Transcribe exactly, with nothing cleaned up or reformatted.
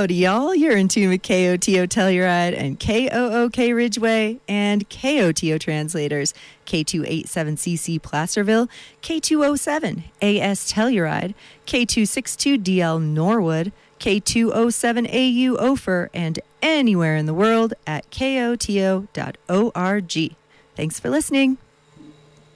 Howdy, y'all. You're in tune with K O T O Telluride and K O O K Ridgeway and K O T O translators. K two eighty-seven C C Placerville, K two oh seven A S Telluride, K two sixty-two D L Norwood, K two oh seven A U Ophir, and anywhere in the world at K O T O dot org. Thanks for listening.